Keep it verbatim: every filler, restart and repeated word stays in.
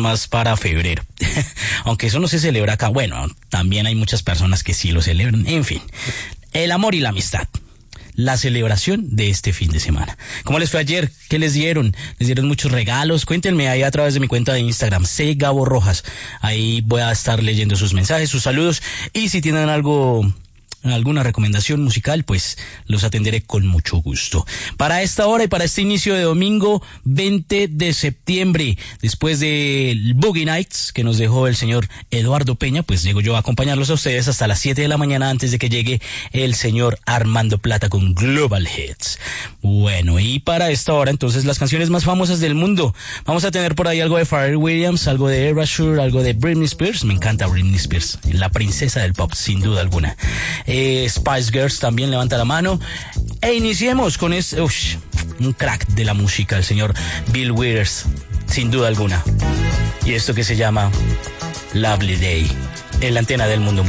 más para febrero. Aunque eso no se celebra acá. Bueno, también hay muchas personas que sí lo celebran. En fin, el amor y la amistad. La celebración de este fin de semana. ¿Cómo les fue ayer? ¿Qué les dieron? ¿Les dieron muchos regalos? Cuéntenme ahí a través de mi cuenta de Instagram, C Gabo Rojas. Ahí voy a estar leyendo sus mensajes, sus saludos. Y si tienen algo, alguna recomendación musical, pues los atenderé con mucho gusto. Para esta hora y para este inicio de domingo veinte de septiembre, después del Boogie Nights que nos dejó el señor Eduardo Peña, pues llego yo a acompañarlos a ustedes hasta las siete de la mañana antes de que llegue el señor Armando Plata con Global Hits. Bueno, y para esta hora entonces las canciones más famosas del mundo. Vamos a tener por ahí algo de Pharrell Williams, algo de Erasure, algo de Britney Spears. Me encanta Britney Spears, la princesa del pop, sin duda alguna. Eh, Spice Girls también levanta la mano. E iniciemos con este, uff, un crack de la música, el señor Bill Withers, sin duda alguna. Y esto que se llama Lovely Day, en la antena del mundo.